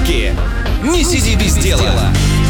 пробки. Не сиди без дела.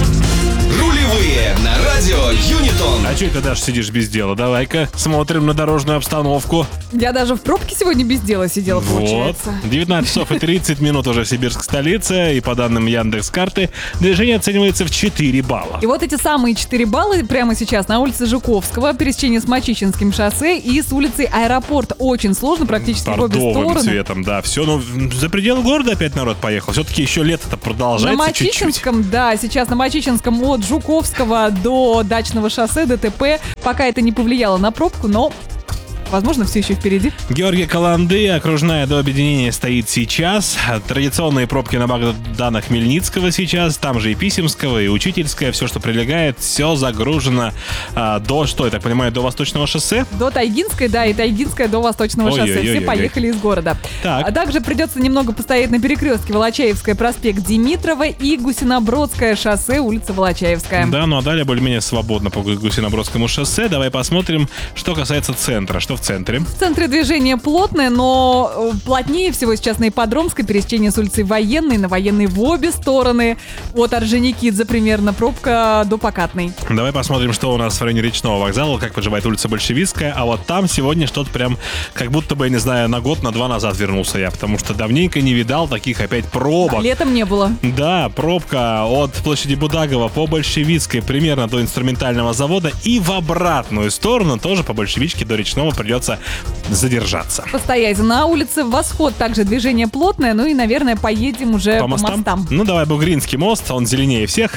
Рулевые на радио Юнитон. А че это, Даш, сидишь без дела? Давай-ка смотрим на дорожную обстановку. Я даже в пробке сегодня без дела сидела, получается. 19 часов и 30 минут уже Сибирск столица. И по данным Яндекс.Карты, движение оценивается в 4 балла. И вот эти самые 4 балла прямо сейчас на улице Жуковского, пересечение с Мачищинским шоссе и с улицей Аэропорт. Очень сложно, практически в обе Бордовым стороны. цветом, да. Все, ну, за пределы города опять народ поехал. Все-таки еще лето-то продолжается На чуть-чуть. Мачищинском, да, сейчас на Мачищинском от Жуковского до Дачного шоссе, ДТП. Пока это не повлияло на пробку, но, возможно, все еще впереди. Георгия Каланды, окружная до объединения стоит сейчас. Традиционные пробки на Богдана Хмельницкого сейчас. Там же и Писемского, и Учительская. Все, что прилегает, все загружено до, что я так понимаю, до Восточного шоссе. До Тайгинской, да, и Тайгинская до Восточного шоссе. Все поехали из города. Так. А также придется немного постоять на перекрестке Волочаевская, проспект Димитрова и Гусинобродское шоссе, улица Волочаевская. Да, ну а далее более-менее свободно по Гусинобродскому шоссе. Давай посмотрим, что касается центра. Что в центре? В центре движение плотное, но плотнее всего сейчас на Ипподромской, пересечение с улицей Военной, на Военной в обе стороны. От Орджоникидзе примерно пробка до Покатной. Давай посмотрим, что у нас в районе Речного вокзала, как подживает улица Большевистская. А вот там сегодня что-то прям, как будто бы, я не знаю, на год, на два назад вернулся я, потому что давненько не видал таких опять пробок. Да, летом не было. Да, пробка от площади Будагова по Большевистской примерно до инструментального завода и в обратную сторону тоже по Большевичке до Речного придется задержаться. Постоять на улице Восход, также движение плотное, ну и, наверное, поедем уже по мостам. Ну, давай Бугринский мост, он зеленее всех.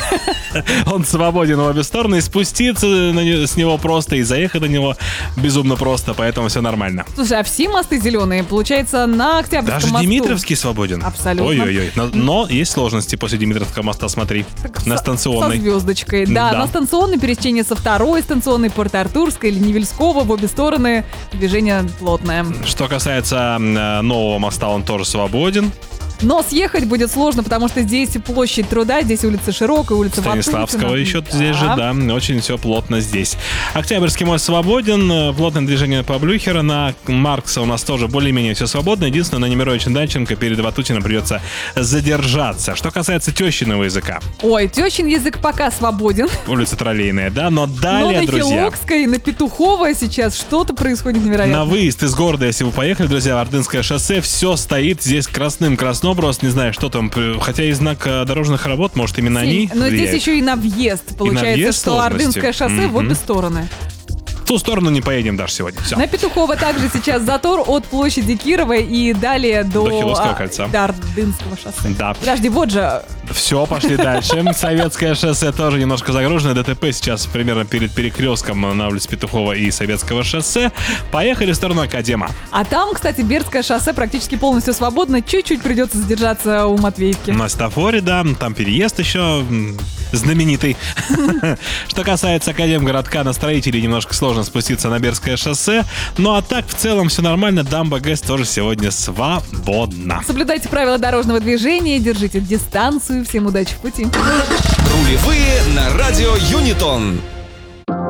Он свободен в обе стороны, и спуститься с него просто, и заехать на него безумно просто, поэтому все нормально. Слушай, а все мосты зеленые, получается, на Октябрьском Даже мосту. Димитровский свободен. Абсолютно. Ой-ой-ой. Но есть сложности после Димитровского моста, смотри. На станционной. Со звездочкой. Да, на станционной пересечение со второй станционной, Порт-Артурской или Невельского в обе стороны. Движение плотное. Что касается нового моста, он тоже свободен. Но съехать будет сложно, потому что здесь площадь Труда, здесь улица Широкая, улица Станиславского Ватутина. еще здесь же, да, очень все плотно здесь. Октябрьский мост свободен, плотное движение по Блюхера, на Маркса у нас тоже более-менее все свободно. Единственное, на Немировича Данченко перед Ватутиным придется задержаться. Что касается тещиного языка. Ой, тещин язык пока свободен. Улица Троллейная, да, но Но далее, на друзья. Хилокской и на Петуховой сейчас что-то происходит невероятное. На выезд из города, если вы поехали, друзья, Ордынское шоссе, все стоит здесь красным, просто не знаю, что там. Хотя и знак дорожных работ, может, именно они Но влияют. здесь еще и на въезд. Получается, въезд что сложности. Ордынское шоссе в обе стороны. В ту сторону не поедем, Даш, сегодня. Все. На Петухова также сейчас затор от площади Кирова и далее до Хиловского кольца. до Ордынского шоссе. Да. Подожди, вот же. Все, пошли дальше. Советское шоссе тоже немножко загружено. ДТП сейчас примерно перед перекрестком на улице Петухова и Советского шоссе. Поехали в сторону Академа. А там, кстати, Бердское шоссе практически полностью свободно. Чуть-чуть придется задержаться у Матвеевки. На Стафоре, да. Там переезд еще знаменитый. Что касается Академгородка, на Строителей немножко сложно спуститься на Бердское шоссе. Ну а так, в целом, все нормально. Дамба ГЭС тоже сегодня свободна. Соблюдайте правила дорожного движения, держите дистанцию. Всем удачи в пути. Рулевые на радио Юнитон.